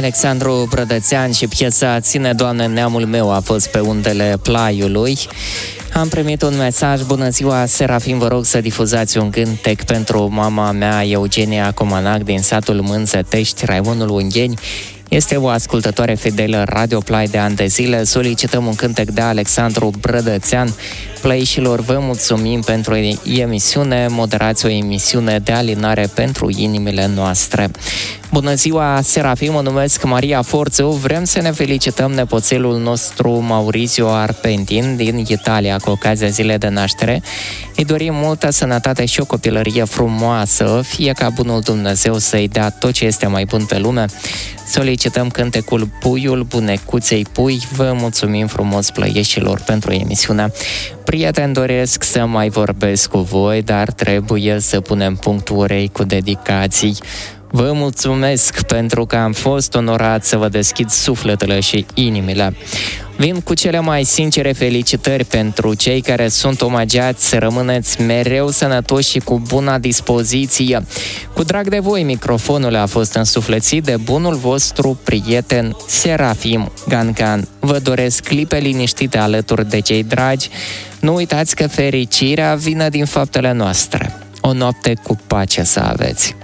Alexandru Brădățean și piesa Ține, Doamne, neamul meu a fost pe undele Plaiului. Am primit un mesaj: bună ziua, Serafim, vă rog să difuzați un cântec pentru mama mea, Eugenia Comanac, din satul Mânzătești, raionul Ungheni. Este o ascultătoare fidelă Radio Play de ani de zile. Solicităm un cântec de Alexandru Brădățean. Plăișilor, vă mulțumim pentru emisiune. Moderați o emisiune de alinare pentru inimile noastre. Bună ziua, Serafim, mă numesc Maria Forțu. Vrem să ne felicităm nepoțelul nostru Maurizio Arpentin din Italia cu ocazia zilei de naștere. Îi dorim multă sănătate și o copilărie frumoasă, fie ca bunul Dumnezeu să-i dea tot ce este mai bun pe lume. Solicităm cântecul Puiul Bunecuței Pui. Vă mulțumim frumos, plăieșilor, pentru emisiunea. Prieteni, doresc să mai vorbesc cu voi, dar trebuie să punem punctul urei cu dedicații. Vă mulțumesc pentru că am fost onorat să vă deschid sufletele și inimile. Vin cu cele mai sincere felicitări pentru cei care sunt omagiați, să rămâneți mereu sănătoși și cu bună dispoziție. Cu drag de voi, microfonul a fost însuflețit de bunul vostru prieten Serafim Gangan. Vă doresc clipe liniștite alături de cei dragi. Nu uitați că fericirea vine din faptele noastre. O noapte cu pace să aveți!